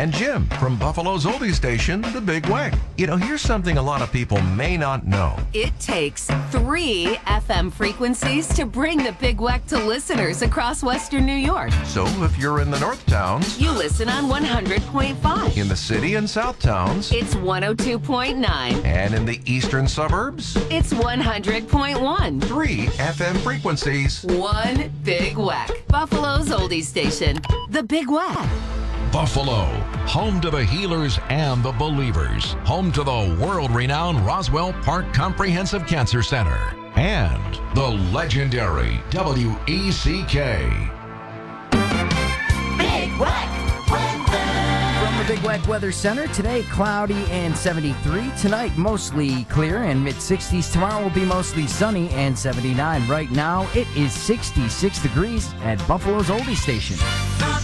and Jim from Buffalo's oldie station, The Big Weck. You know, here's something a lot of people may not know. It takes 3 FM frequencies to bring The Big Weck to listeners across Western New York. So if you're in the North Towns, You listen on 100.5. in the City and South Towns, It's 102.9. and in the eastern suburbs, It's 100.1. 3 FM frequencies. One Big Weck. Buffalo's oldie station, The Big Weck. Buffalo, home to the healers and the believers, home to the world-renowned Roswell Park Comprehensive Cancer Center, and the legendary WECK. Big Weck. From the Big Weck Weather Center, today cloudy and 73. Tonight mostly clear and mid-60s. Tomorrow will be mostly sunny and 79. Right now it is 66 degrees at Buffalo's oldie station.